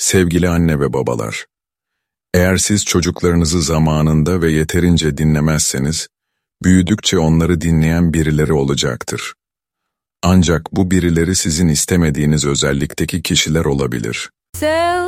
Sevgili anne ve babalar, eğer siz çocuklarınızı zamanında ve yeterince dinlemezseniz, büyüdükçe onları dinleyen birileri olacaktır. Ancak bu birileri sizin istemediğiniz özellikteki kişiler olabilir.